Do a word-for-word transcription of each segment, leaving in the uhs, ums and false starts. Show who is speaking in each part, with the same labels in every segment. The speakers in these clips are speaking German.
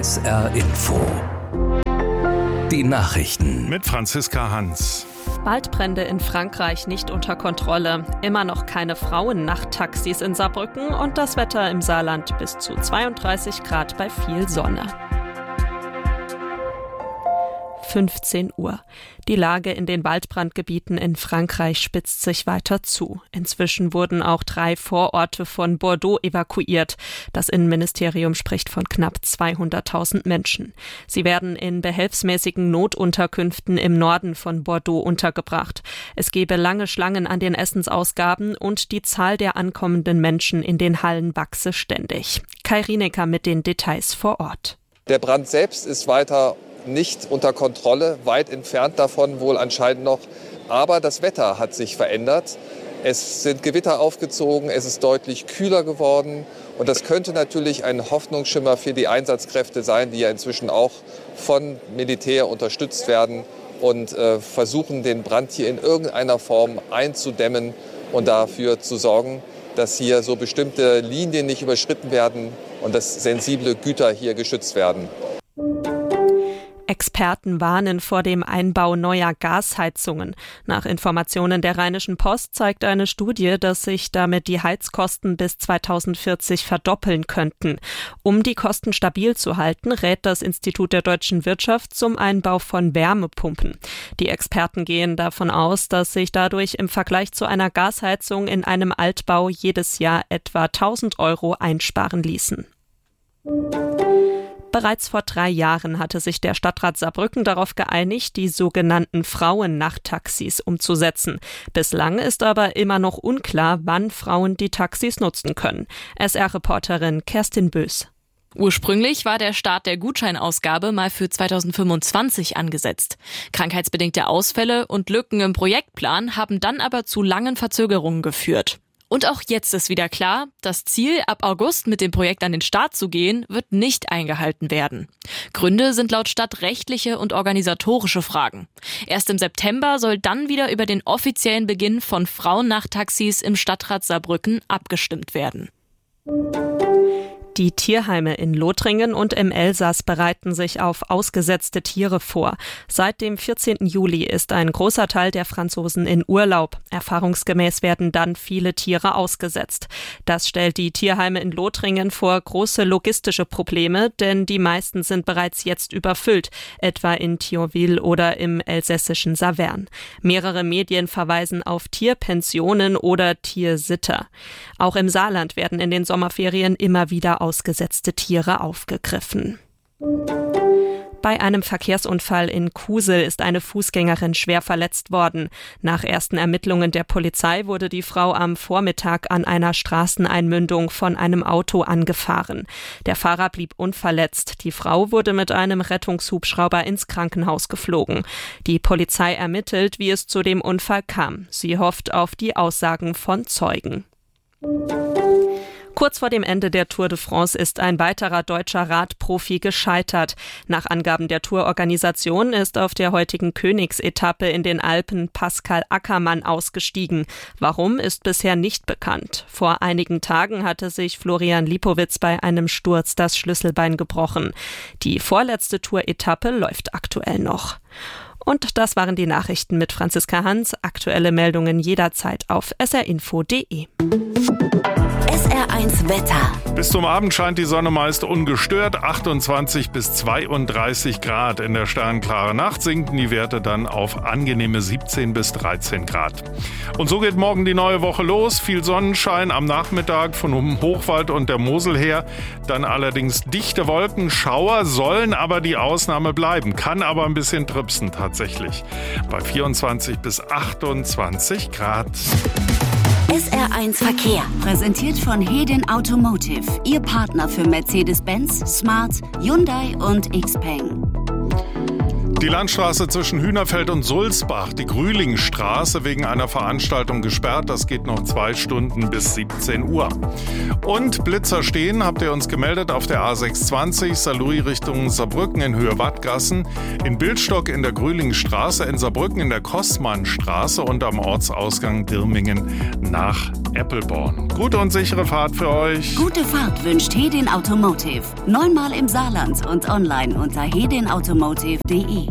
Speaker 1: S R Info. Die Nachrichten
Speaker 2: mit Franziska Hans.
Speaker 3: Waldbrände in Frankreich nicht unter Kontrolle. Immer noch keine Frauen-Nachttaxis in Saarbrücken und das Wetter im Saarland bis zu zweiunddreißig Grad bei viel Sonne. fünfzehn Uhr. Die Lage in den Waldbrandgebieten in Frankreich spitzt sich weiter zu. Inzwischen wurden auch drei Vororte von Bordeaux evakuiert. Das Innenministerium spricht von knapp zweihunderttausend Menschen. Sie werden in behelfsmäßigen Notunterkünften im Norden von Bordeaux untergebracht. Es gebe lange Schlangen an den Essensausgaben und die Zahl der ankommenden Menschen in den Hallen wachse ständig. Kai Rienecker mit den Details vor Ort.
Speaker 4: Der Brand selbst ist weiter nicht unter Kontrolle, weit entfernt davon wohl anscheinend noch. Aber das Wetter hat sich verändert. Es sind Gewitter aufgezogen, es ist deutlich kühler geworden. Und das könnte natürlich ein Hoffnungsschimmer für die Einsatzkräfte sein, die ja inzwischen auch von Militär unterstützt werden und äh, versuchen, den Brand hier in irgendeiner Form einzudämmen und dafür zu sorgen, dass hier so bestimmte Linien nicht überschritten werden und dass sensible Güter hier geschützt werden.
Speaker 3: Experten warnen vor dem Einbau neuer Gasheizungen. Nach Informationen der Rheinischen Post zeigt eine Studie, dass sich damit die Heizkosten bis zweitausendvierzig verdoppeln könnten. Um die Kosten stabil zu halten, rät das Institut der deutschen Wirtschaft zum Einbau von Wärmepumpen. Die Experten gehen davon aus, dass sich dadurch im Vergleich zu einer Gasheizung in einem Altbau jedes Jahr etwa tausend Euro einsparen ließen. Bereits vor drei Jahren hatte sich der Stadtrat Saarbrücken darauf geeinigt, die sogenannten Frauen-Nachttaxis umzusetzen. Bislang ist aber immer noch unklar, wann Frauen die Taxis nutzen können. S R-Reporterin Kerstin Bös.
Speaker 5: Ursprünglich war der Start der Gutscheinausgabe mal für zweitausendfünfundzwanzig angesetzt. Krankheitsbedingte Ausfälle und Lücken im Projektplan haben dann aber zu langen Verzögerungen geführt. Und auch jetzt ist wieder klar, das Ziel, ab August mit dem Projekt an den Start zu gehen, wird nicht eingehalten werden. Gründe sind laut Stadt rechtliche und organisatorische Fragen. Erst im September soll dann wieder über den offiziellen Beginn von Frauen-Nachttaxis im Stadtrat Saarbrücken abgestimmt werden.
Speaker 3: Die Tierheime in Lothringen und im Elsass bereiten sich auf ausgesetzte Tiere vor. Seit dem vierzehnten Juli ist ein großer Teil der Franzosen in Urlaub. Erfahrungsgemäß werden dann viele Tiere ausgesetzt. Das stellt die Tierheime in Lothringen vor große logistische Probleme, denn die meisten sind bereits jetzt überfüllt, etwa in Thionville oder im elsässischen Saverne. Mehrere Medien verweisen auf Tierpensionen oder Tiersitter. Auch im Saarland werden in den Sommerferien immer wieder ausgesetzte Tiere aufgegriffen. Bei einem Verkehrsunfall in Kusel ist eine Fußgängerin schwer verletzt worden. Nach ersten Ermittlungen der Polizei wurde die Frau am Vormittag an einer Straßeneinmündung von einem Auto angefahren. Der Fahrer blieb unverletzt. Die Frau wurde mit einem Rettungshubschrauber ins Krankenhaus geflogen. Die Polizei ermittelt, wie es zu dem Unfall kam. Sie hofft auf die Aussagen von Zeugen. Kurz vor dem Ende der Tour de France ist ein weiterer deutscher Radprofi gescheitert. Nach Angaben der Tourorganisation ist auf der heutigen Königsetappe in den Alpen Pascal Ackermann ausgestiegen. Warum, ist bisher nicht bekannt. Vor einigen Tagen hatte sich Florian Lipowitz bei einem Sturz das Schlüsselbein gebrochen. Die vorletzte Tour-Etappe läuft aktuell noch. Und das waren die Nachrichten mit Franziska Hans. Aktuelle Meldungen jederzeit auf s r info punkt d e.
Speaker 6: S R eins Wetter.
Speaker 2: Bis zum Abend scheint die Sonne meist ungestört. achtundzwanzig bis zweiunddreißig Grad. In der sternklaren Nacht sinken die Werte dann auf angenehme siebzehn bis dreizehn Grad. Und so geht morgen die neue Woche los. Viel Sonnenschein am Nachmittag von um Hochwald und der Mosel her. Dann allerdings dichte Wolken. Schauer sollen aber die Ausnahme bleiben. Kann aber ein bisschen tripsen tatsächlich. Bei vierundzwanzig bis achtundzwanzig Grad.
Speaker 6: S R eins Verkehr. Präsentiert von Hedin Automotive. Ihr Partner für Mercedes-Benz, Smart, Hyundai und Xpeng.
Speaker 2: Die Landstraße zwischen Hühnerfeld und Sulzbach, die Grühlingstraße, wegen einer Veranstaltung gesperrt. Das geht noch zwei Stunden bis siebzehn Uhr. Und Blitzer stehen, habt ihr uns gemeldet, auf der A sechshundertzwanzig, Saarlouis Richtung Saarbrücken in Höhe Wattgassen, in Bildstock in der Grühlingstraße, in Saarbrücken in der Kossmannstraße und am Ortsausgang Dirmingen nach Eppelborn. Gute und sichere Fahrt für euch.
Speaker 6: Gute Fahrt wünscht Hedin Automotive. Neunmal im Saarland und online unter hedin automotive punkt de.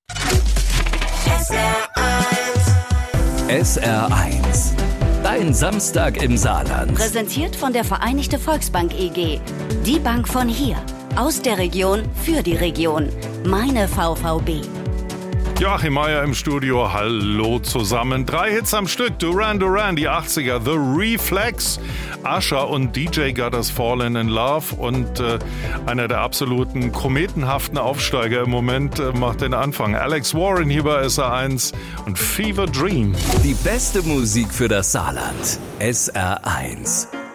Speaker 1: S R eins. Dein Samstag im Saarland.
Speaker 6: Präsentiert von der Vereinigte Volksbank E G. Die Bank von hier. Aus der Region für die Region. Meine V V B.
Speaker 2: Joachim Meier im Studio, hallo zusammen. Drei Hits am Stück, Duran Duran, die achtziger, The Reflex, Usher und D J Got Us Fallen in Love und äh, einer der absoluten kometenhaften Aufsteiger im Moment äh, macht den Anfang. Alex Warren hier bei S R eins und Fever Dream.
Speaker 1: Die beste Musik für das Saarland. S R eins.